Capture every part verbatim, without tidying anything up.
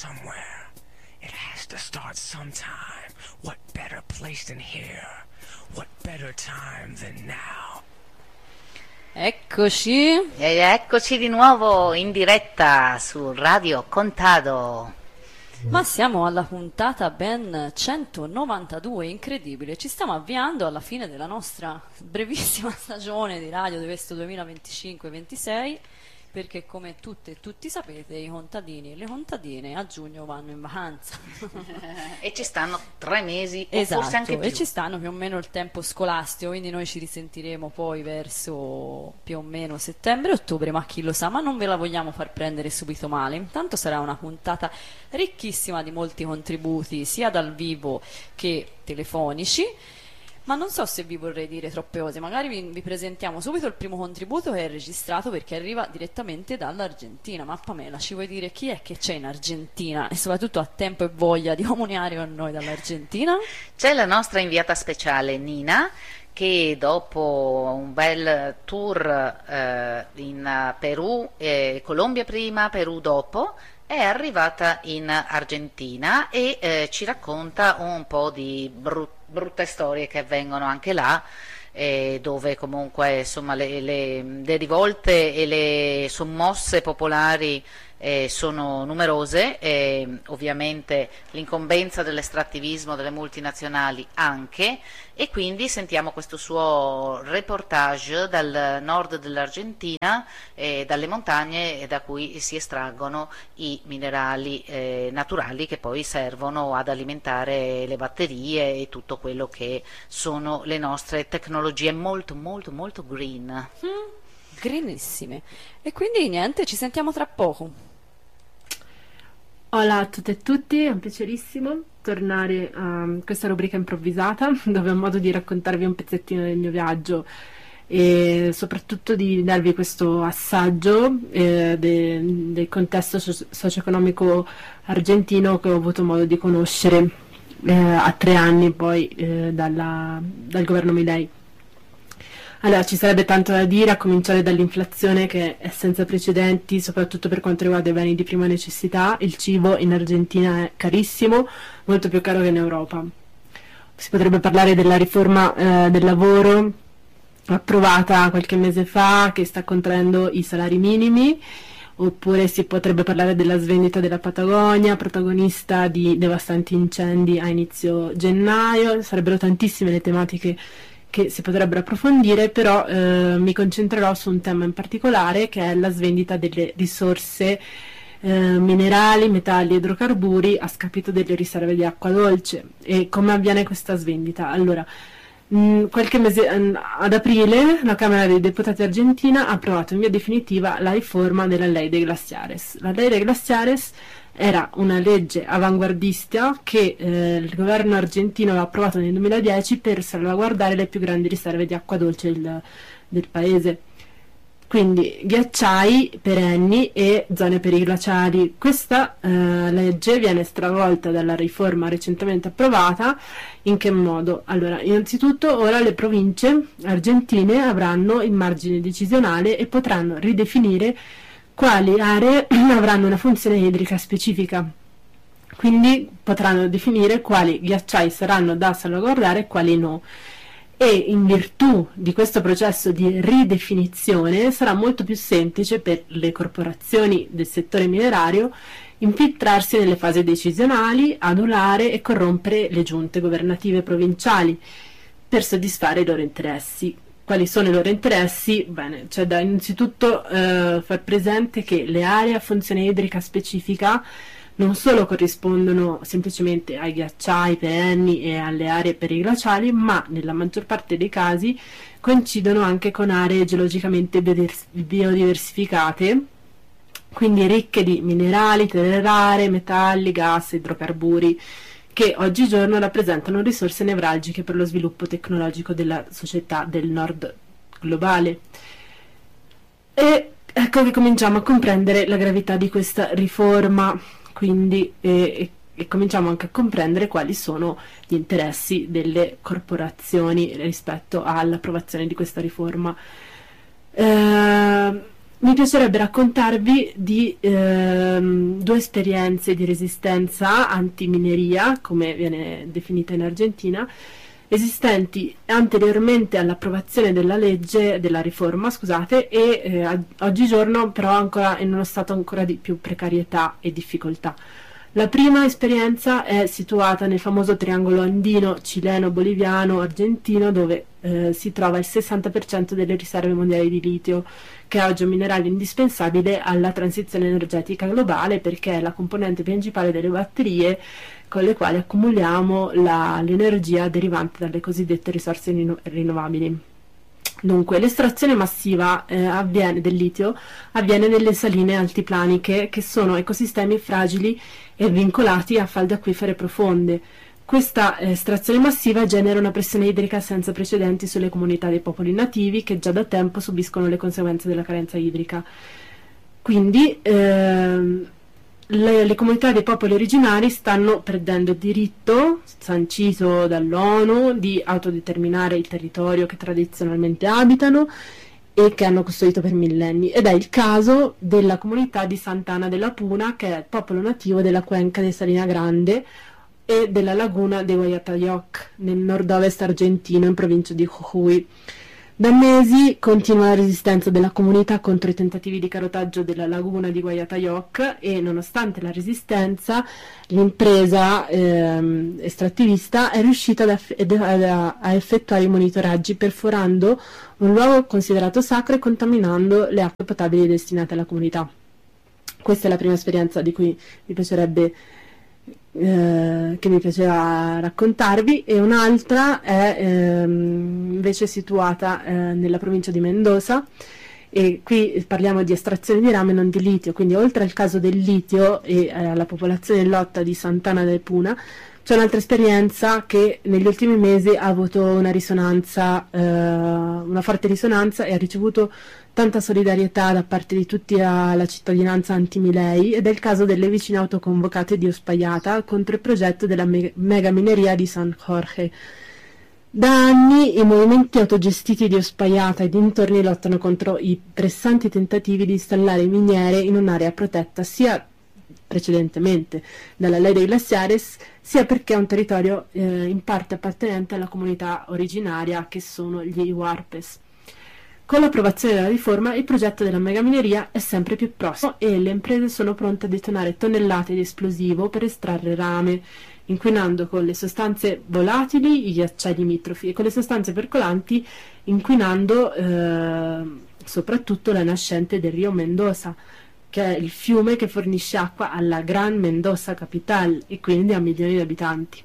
somewhere. It has to start sometime. What better place than here? What better time than now? Eccoci. E eccoci di nuovo in diretta su Radio Contado. Ma siamo alla puntata ben centonovantadue, incredibile. Ci stiamo avviando alla fine della nostra brevissima stagione di radio di questo duemilaventicinque ventisei, perché come tutte e tutti sapete i contadini e le contadine a giugno vanno in vacanza. E ci stanno tre mesi, Esatto, o forse anche più. e ci stanno più o meno il tempo scolastico, quindi noi ci risentiremo poi verso più o meno settembre-ottobre, ma chi lo sa, ma non ve la vogliamo far prendere subito male. Intanto sarà una puntata ricchissima di molti contributi, sia dal vivo che telefonici. Ma non so se vi vorrei dire troppe cose, magari vi, vi presentiamo subito il primo contributo che è registrato perché arriva direttamente dall'Argentina. Ma Pamela, ci vuoi dire chi è che c'è in Argentina e soprattutto ha tempo e voglia di comunicare con noi dall'Argentina? C'è la nostra inviata speciale Nina, che dopo un bel tour eh, in Perù, eh, Colombia prima, Perù dopo, è arrivata in Argentina e eh, ci racconta un po' di brut- brutte storie che avvengono anche là, eh, dove comunque insomma le, le, le rivolte e le sommosse popolari eh, sono numerose, e ovviamente l'incombenza dell'estrattivismo delle multinazionali anche, e quindi sentiamo questo suo reportage dal nord dell'Argentina, eh, dalle montagne da cui si estraggono i minerali eh, naturali che poi servono ad alimentare le batterie e tutto quello che sono le nostre tecnologie molto molto molto green. Mm, greenissime. E quindi niente, ci sentiamo tra poco. Hola a tutte e tutti, è un piacerissimo tornare a questa rubrica improvvisata dove ho modo di raccontarvi un pezzettino del mio viaggio e soprattutto di darvi questo assaggio eh, de- del contesto so- socio-economico argentino che ho avuto modo di conoscere eh, a tre anni poi eh, dalla- dal governo Milei. Allora, ci sarebbe tanto da dire, a cominciare dall'inflazione che è senza precedenti, soprattutto per quanto riguarda i beni di prima necessità. Il cibo in Argentina è carissimo, molto più caro che in Europa. Si potrebbe parlare della riforma eh, del lavoro approvata qualche mese fa, che sta contraendo i salari minimi, oppure si potrebbe parlare della svendita della Patagonia, protagonista di devastanti incendi a inizio gennaio. Sarebbero tantissime le tematiche che si potrebbero approfondire, però eh, mi concentrerò su un tema in particolare, che è la svendita delle risorse eh, minerali, metalli e idrocarburi a scapito delle riserve di acqua dolce. E come avviene questa svendita? Allora, mh, qualche mese mh, ad aprile la Camera dei Deputati argentina ha approvato in via definitiva la riforma della Ley de Glaciares. La Ley de Glaciares era una legge avanguardista che eh, il governo argentino aveva approvato nel duemiladieci per salvaguardare le più grandi riserve di acqua dolce del, del paese. Quindi ghiacciai perenni e zone periglaciali. Questa eh, legge viene stravolta dalla riforma recentemente approvata. In che modo? Allora, innanzitutto ora le province argentine avranno il margine decisionale e potranno ridefinire quali aree avranno una funzione idrica specifica. Quindi potranno definire quali ghiacciai saranno da salvaguardare e quali no. E in virtù di questo processo di ridefinizione sarà molto più semplice per le corporazioni del settore minerario infiltrarsi nelle fasi decisionali, adulare e corrompere le giunte governative provinciali per soddisfare i loro interessi. Quali sono i loro interessi? Bene, c'è da innanzitutto eh, far presente che le aree a funzione idrica specifica non solo corrispondono semplicemente ai ghiacciai perenni e alle aree periglaciali, ma nella maggior parte dei casi coincidono anche con aree geologicamente biodiversificate, quindi ricche di minerali, terre rare, metalli, gas, idrocarburi, che oggigiorno rappresentano risorse nevralgiche per lo sviluppo tecnologico della società del nord globale. E ecco che cominciamo a comprendere la gravità di questa riforma, quindi e, e cominciamo anche a comprendere quali sono gli interessi delle corporazioni rispetto all'approvazione di questa riforma. Eh, mi piacerebbe raccontarvi di ehm, due esperienze di resistenza antimineria, come viene definita in Argentina, esistenti anteriormente all'approvazione della legge, della riforma, scusate, e eh, a- oggigiorno però ancora in uno stato ancora di più precarietà e difficoltà. La prima esperienza è situata nel famoso triangolo andino cileno-boliviano-argentino, dove eh, si trova il sessanta per cento delle riserve mondiali di litio, che è oggi un minerale indispensabile alla transizione energetica globale, perché è la componente principale delle batterie con le quali accumuliamo la- l'energia derivante dalle cosiddette risorse rino- rinnovabili. Dunque, l'estrazione massiva eh, avviene, del litio avviene nelle saline altiplaniche, che sono ecosistemi fragili e vincolati a falde acquifere profonde. Questa eh, estrazione massiva genera una pressione idrica senza precedenti sulle comunità dei popoli nativi, che già da tempo subiscono le conseguenze della carenza idrica. Quindi ehm, le, le comunità dei popoli originari stanno perdendo il diritto sancito dall'ONU di autodeterminare il territorio che tradizionalmente abitano e che hanno custodito per millenni, ed è il caso della comunità di Sant'Ana della Puna, che è il popolo nativo della cuenca di Salina Grande e della laguna di Guayatayoc, nel nord-ovest argentino, in provincia di Jujuy. Da mesi continua la resistenza della comunità contro i tentativi di carotaggio della laguna di Guayatayoc, e nonostante la resistenza, l'impresa ehm, estrattivista è riuscita ad aff- ed- a, a effettuare i monitoraggi, perforando un luogo considerato sacro e contaminando le acque potabili destinate alla comunità. Questa è la prima esperienza di cui mi piacerebbe eh, che mi piaceva raccontarvi, e un'altra è ehm, invece situata eh, nella provincia di Mendoza, e qui parliamo di estrazione di rame, non di litio. Quindi, oltre al caso del litio e eh, alla popolazione in lotta di Sant'Ana del Puna, c'è un'altra esperienza che negli ultimi mesi ha avuto una risonanza, eh, una forte risonanza, e ha ricevuto tanta solidarietà da parte di tutta la cittadinanza anti-Milei, ed è il caso delle vicine autoconvocate di Uspallata contro il progetto della me- mega mineria di San Jorge. Da anni i movimenti autogestiti di Uspallata e dintorni lottano contro i pressanti tentativi di installare miniere in un'area protetta, sia precedentemente dalla Ley de Glaciares, sia perché è un territorio eh, in parte appartenente alla comunità originaria, che sono gli Huarpes. Con l'approvazione della riforma, il progetto della megamineria è sempre più prossimo e le imprese sono pronte a detonare tonnellate di esplosivo per estrarre rame, inquinando con le sostanze volatili i ghiacciai limitrofi, e con le sostanze percolanti inquinando eh, soprattutto la nascente del Rio Mendoza, che è il fiume che fornisce acqua alla Gran Mendoza Capital e quindi a milioni di abitanti.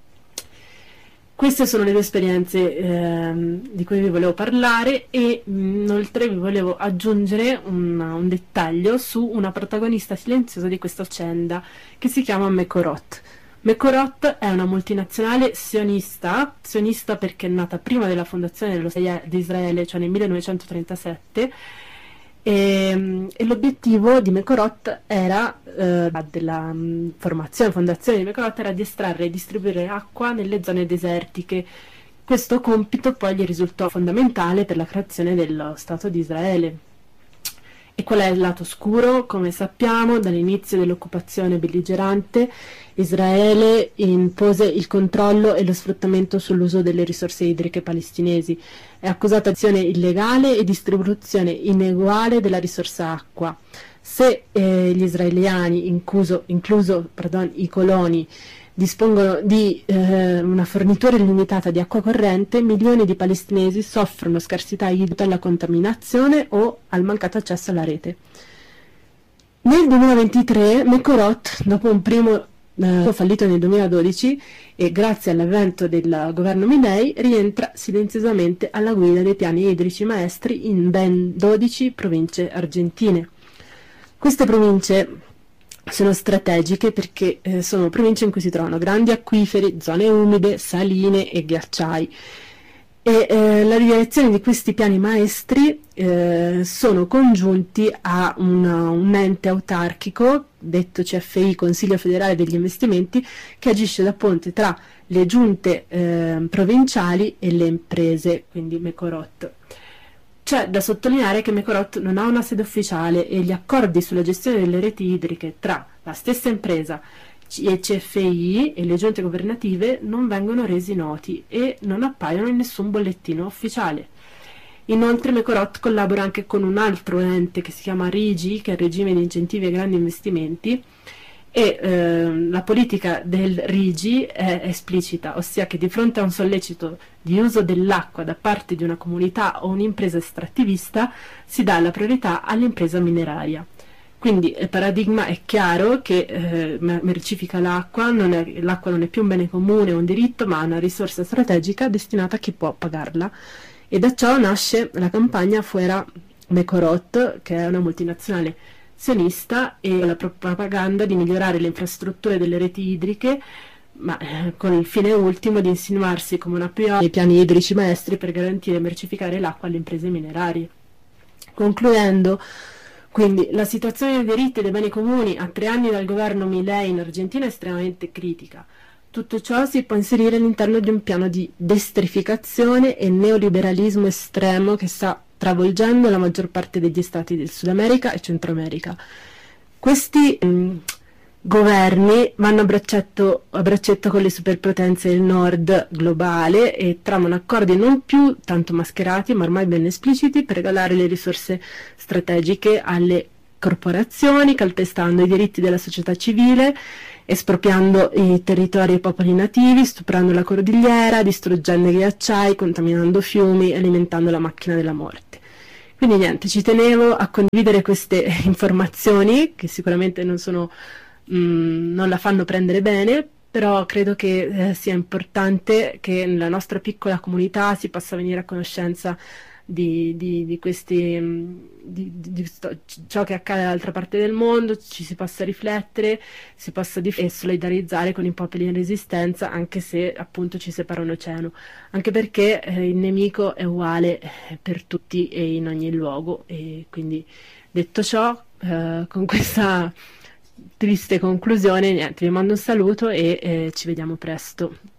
Queste sono le due esperienze ehm, di cui vi volevo parlare, e mh, inoltre vi volevo aggiungere un, un dettaglio su una protagonista silenziosa di questa vicenda, che si chiama Mekorot. Mekorot è una multinazionale sionista, sionista perché è nata prima della fondazione dello Stato di Israele, cioè nel millenovecentotrentasette, e, e l'obiettivo di Mekorot era, eh, della um, formazione, fondazione di Mekorot, era di estrarre e distribuire acqua nelle zone desertiche. Questo compito poi gli risultò fondamentale per la creazione dello Stato di Israele. E qual è il lato oscuro? Come sappiamo, dall'inizio dell'occupazione belligerante, Israele impose il controllo e lo sfruttamento sull'uso delle risorse idriche palestinesi. È accusata di azione illegale e distribuzione ineguale della risorsa acqua. Se eh, gli israeliani, incluso, incluso pardon, i coloni, dispongono di eh, una fornitura illimitata di acqua corrente, milioni di palestinesi soffrono scarsità idrica alla contaminazione o al mancato accesso alla rete. Nel duemilaventitré Mekorot, dopo un primo eh, fallito nel duemiladodici e grazie all'avvento del governo Milei, rientra silenziosamente alla guida dei piani idrici maestri in ben dodici province argentine. Queste province sono strategiche perché eh, sono province in cui si trovano grandi acquiferi, zone umide, saline e ghiacciai. E eh, la direzione di questi piani maestri eh, sono congiunti a una, un ente autarchico, detto C F I, Consiglio Federale degli Investimenti, che agisce da ponte tra le giunte eh, provinciali e le imprese, quindi Mekorot. C'è da sottolineare che Mekorot non ha una sede ufficiale e gli accordi sulla gestione delle reti idriche tra la stessa impresa e C F I e le giunte governative non vengono resi noti e non appaiono in nessun bollettino ufficiale. Inoltre Mekorot collabora anche con un altro ente che si chiama RIGI, che è il regime di incentivi ai grandi investimenti, e eh, la politica del RIGI è esplicita, ossia che di fronte a un sollecito di uso dell'acqua da parte di una comunità o un'impresa estrattivista si dà la priorità all'impresa mineraria. Quindi il paradigma è chiaro che eh, mercifica l'acqua, non è, l'acqua non è più un bene comune o un diritto, ma una risorsa strategica destinata a chi può pagarla. E da ciò nasce la campagna Fuera Mekorot, che è una multinazionale sionista, e la propaganda di migliorare le infrastrutture delle reti idriche, ma eh, con il fine ultimo di insinuarsi come una piola dei piani idrici maestri per garantire e mercificare l'acqua alle imprese minerarie. Concludendo, quindi, la situazione dei diritti e dei beni comuni a tre anni dal governo Milei in Argentina è estremamente critica. Tutto ciò si può inserire all'interno di un piano di destrificazione e neoliberalismo estremo che sta travolgendo la maggior parte degli stati del Sud America e Centro America. Questi mh, governi vanno a braccetto, a braccetto con le superpotenze del nord globale e tramano accordi non più tanto mascherati ma ormai ben espliciti per regalare le risorse strategiche alle corporazioni, calpestando i diritti della società civile, espropriando i territori ai popoli nativi, stuprando la cordigliera, distruggendo i ghiacciai, contaminando fiumi, alimentando la macchina della morte. Quindi niente, ci tenevo a condividere queste informazioni che sicuramente non sono, mh, non la fanno prendere bene, però credo che eh, sia importante che nella nostra piccola comunità si possa venire a conoscenza di, di, di questi di, di, di ciò che accade dall'altra parte del mondo, ci si possa riflettere, si possa dif- e solidarizzare con i popoli in resistenza, anche se appunto ci separa un oceano, anche perché eh, il nemico è uguale per tutti e in ogni luogo. E quindi, detto ciò, eh, con questa triste conclusione, niente, vi mando un saluto e eh, ci vediamo presto.